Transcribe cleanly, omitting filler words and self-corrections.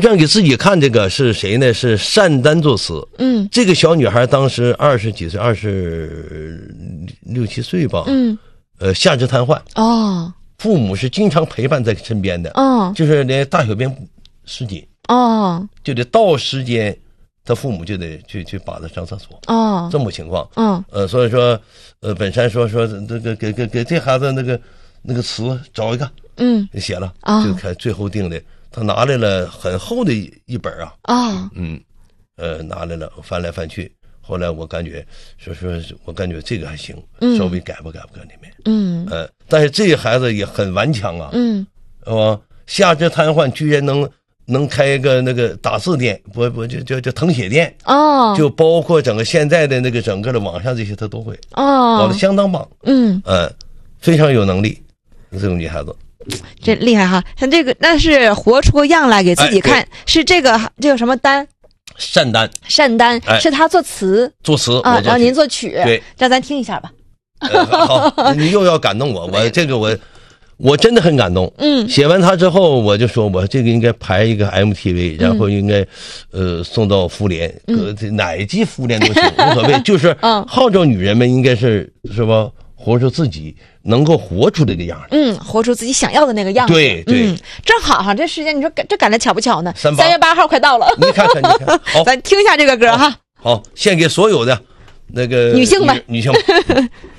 样给自己看，这个是谁呢？是单丹作词。这个小女孩当时20几岁，26、27岁吧。下肢瘫痪。父母是经常陪伴在身边的。就是连大小便失禁。就得到时间，他父母就得去把他上厕所。这么情况。所以说，本山说这个给这孩子那个词找一个。写了。就看最后定的。他拿来了很厚的一本啊。拿来了，翻来翻去。后来我感觉我感觉这个还行，稍微改不里面。但是这孩子也很顽强啊。下肢瘫痪居然能开一个那个打字店，不就誊写店。就包括整个现在的那个整个的网上这些他都会。搞得相当棒。非常有能力，这种女孩子。 这厉害哈！像这个那是活出样来给自己看。是这个什么丹？ 单丹。是他作词啊，然后您作曲。 对， 让咱听一下吧。 好，你又要感动我，我真的很感动。写完它之后，我就说我这个应该排一个 MTV，然后应该送到妇联，哪一季妇联都行，无所谓。就是号召女人们应该是吧，活出自己，能够活出这个样子。 活出自己想要的那个样子。 对。 正好哈，这时间你说这赶得巧不巧呢？3月8号快到了。 你看，好， 咱听一下这个歌哈。 好，献给所有的那个女性们。